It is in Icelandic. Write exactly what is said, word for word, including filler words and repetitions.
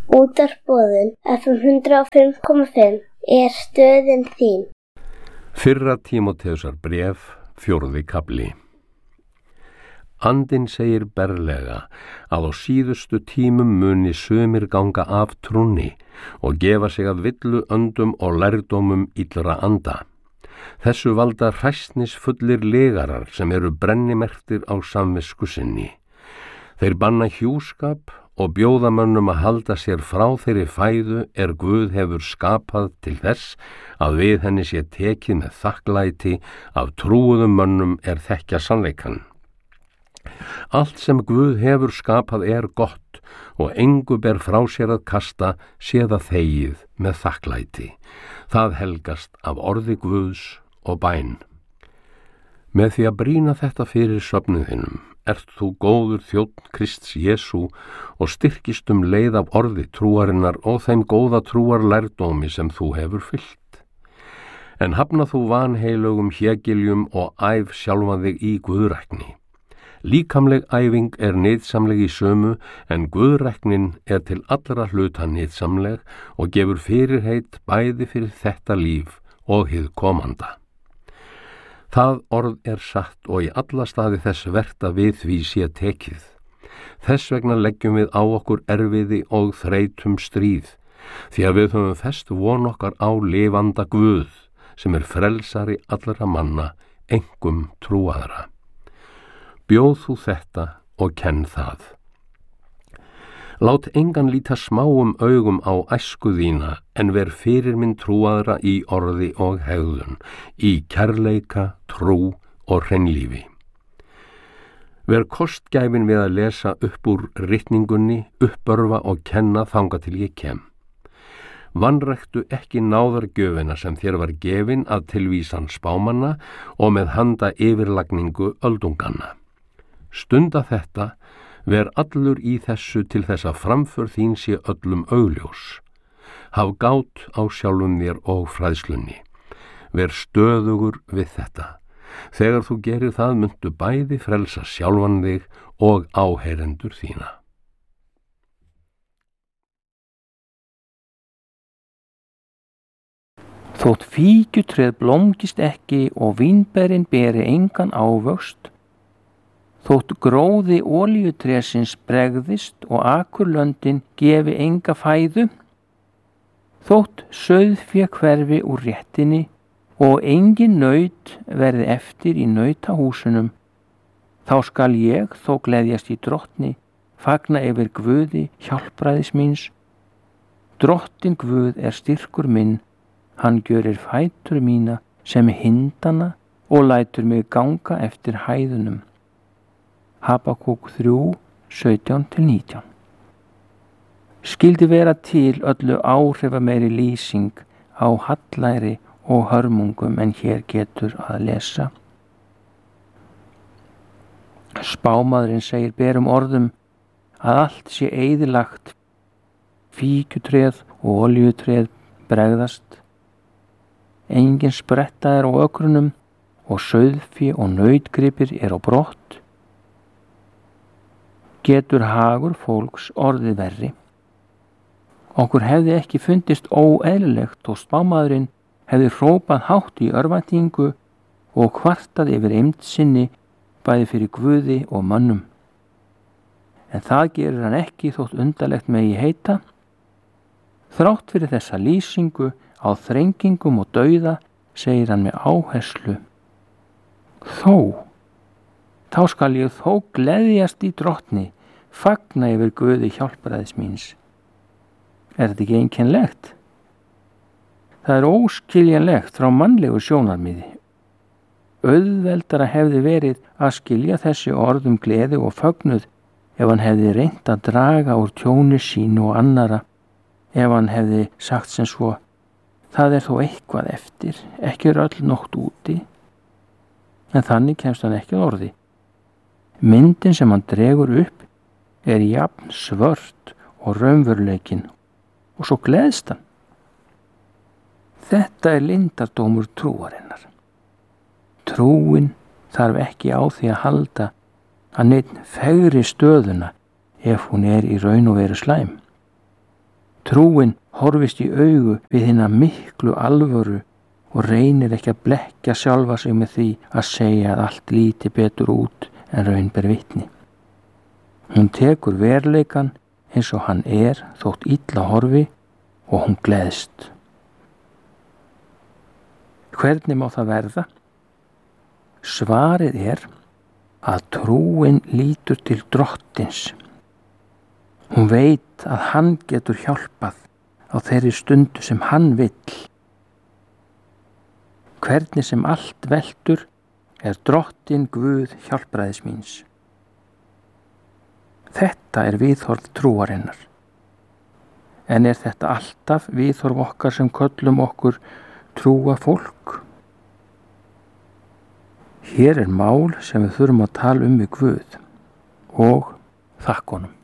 Útvarpsboðun F M hundrað og fimm komma fimm er stöðin þín. Fyrra Tímóteusar bréf, fjórði kafli. Andinn segir berlega að á síðustu tímum muni sumir ganga af trúnni og gefa sig að villu öndum og lærdómum illra anda. Þessu valda hræsnisfullir legarar sem eru brennimerktir á samvisku sinni. Þeir banna hjúskap og bjóða mönnum að halda sér frá þeirri fæðu er Guð hefur skapað til þess að við henni sé tekið með þakklæti af trúuðum mönnum er þekkja sannleikann. Allt sem Guð hefur skapað er gott og engu ber frá sér að kasta sé það þegið með þakklæti. Það helgast af orði Guðs og bæn. Með því að brýna þetta fyrir söfnuðinum ert þú góður þjónn Krists Jesú og styrkist um leið af orði trúarinnar og þeim góða trúar lærdómi sem þú hefur fyllt. En hafna þú vanheilögum hjegiljum og æf sjálfan þig í guðrækni. Líkamleg æfing er nytsamleg í sömu, en guðræknin er til allra hluta nytsamleg og gefur fyrirheit bæði fyrir þetta líf og hið komanda. Það orð er satt og í alla staði þess vert að við því sé tekið. Þess vegna leggjum við á okkur erfiði og þreytum stríð, því að við höfum fest von okkar á lifanda Guð, sem er frelsari allra manna, einkum trúaðra. Bjóð þú þetta og kenn það. Lát engan líta smáum augum á æsku þína, en ver fyrirmynd trúaðra í orði og hegðun, í kærleika, trú og hreinlífi. Ver kostgæfin við að lesa upp úr ritningunni, uppörva og kenna þanga til ég kem. Vanræktu ekki náðargjöfina sem þér var gefin að tilvísan spámanna og með handa yfirlagningu öldunganna. Stunda þetta, ver allur í þessu til þess að framför þín sé öllum augljós. Haf gát á sjálfum þér og fræðslunni. Ver stöðugur við þetta. Þegar þú gerir það muntu bæði frelsa sjálfan þig og áheyrendur þína. Þótt fíkjutréð blómgist ekki og vínberin beri engan ávöxt, þótt gróði olíutrésins bregðist og akurlöndin gefi enga fæðu, þótt sauðfé hverfi úr réttinni og engin naut verði eftir í nautahúsunum, þá skal ég þó gleðjast í drottni, fagna yfir Guði hjálpræðis míns. Drottin Guð er styrkur minn, hann gjörir fætur mína sem hindana og lætur mig ganga eftir hæðunum. Habakúk þrjú, sautján til nítján. Skyldi vera til öllu áhrifameiri lýsing á hallæri og hörmungum en hér getur að lesa. Spámaðurinn segir berum orðum að allt sé eyðilagt, fíkjutréð og olíutréð bregðast, engin spretta er á ökrunum og sauðfé og nautgripir er á brott. Getur hagur fólks orðið verri. Okkur hefði ekki fundist óeðlilegt og spámaðurinn hefði hrópað hátt í örvæntingu og kvartað yfir eymd sinni bæði fyrir Guði og mönnum. En það gerir hann ekki þótt undarlegt megi heita. Þrátt fyrir þessa lýsingu á þrengingum og dauða segir hann með áherslu: Þó, þá skal ég þó gleðjast í drottni, fagna yfir Guði hjálpræðis míns. Er þetta ekki einkennlegt? Það er óskiljanlegt frá mannlegu sjónarmiði. Auðveldara hefði verið að skilja þessi orð um gleði og fögnuð ef hann hefði reynt að draga úr tjóni sínu og annara, ef hann hefði sagt sem svo: það er þó eitthvað eftir, ekki er öll nótt úti. En þannig kemst hann ekki að orði. Myndin sem hann dregur upp er jafn svört og raunveruleikinn og svo gleðst hann. Þetta er leyndardómur trúarinnar. Trúin þarf ekki á því að halda að neinn fegri stöðuna ef hún er í raun og veru slæm. Trúin horfist í augu við hina miklu alvöru og reynir ekki að blekkja sjálfa sig með því að segja að allt líti betur út en raun ber vitni. Hún tekur veruleikan eins og hann er þótt illa horfi og hún gleðst. Hvernig má það verða? Svarið er að trúin lítur til Drottins. Hún veit að hann getur hjálpað á þeirri stundu sem hann vill. Hvernig sem allt veltur er Drottin Guð hjálpræðis míns. Þetta er viðhorf trúarinnar. En er þetta alltaf viðhorf okkar sem köllum okkur trúa fólk? Hér er mál sem við þurfum að tala um við Guð og þakka honum.